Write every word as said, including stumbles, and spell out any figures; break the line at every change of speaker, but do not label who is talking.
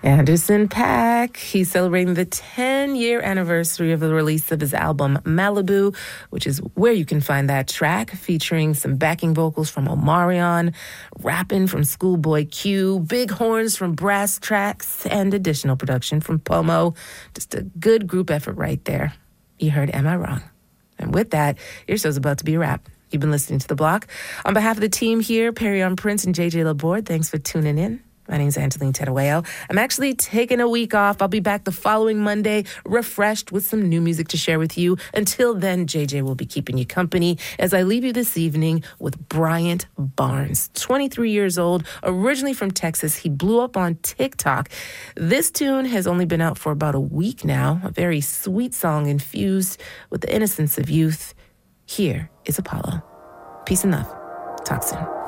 Anderson .Paak, he's celebrating the ten-year anniversary of the release of his album Malibu, which is where you can find that track, featuring some backing vocals from Omarion, rapping from Schoolboy Q, big horns from Brass Tracks, and additional production from Pomo. Just a good group effort right there. You heard Am I Wrong? And with that, your show's about to be a wrap. You've been listening to The Block. On behalf of the team here, Perrion Prince and J J Laborde, thanks for tuning in. My name's Angeline Terueo. I'm actually taking a week off. I'll be back the following Monday, refreshed with some new music to share with you. Until then, J J will be keeping you company as I leave you this evening with Bryant Barnes. twenty-three years old, originally from Texas. He blew up on TikTok. This tune has only been out for about a week now. A very sweet song infused with the innocence of youth. Here is Apollo. Peace and love. Talk soon.